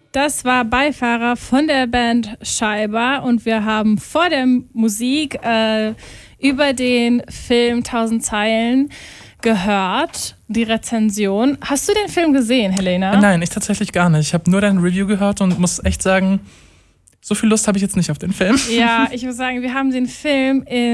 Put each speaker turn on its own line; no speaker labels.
Das war Beifahrer von der Band Scheiber und wir haben vor der Musik über den Film 1000 Zeilen gehört, die Rezension. Hast du den Film gesehen, Helena?
Nein, ich tatsächlich gar nicht. Ich habe nur dein Review gehört und muss echt sagen, so viel Lust habe ich jetzt nicht auf den Film.
Ja, ich muss sagen, wir haben den Film in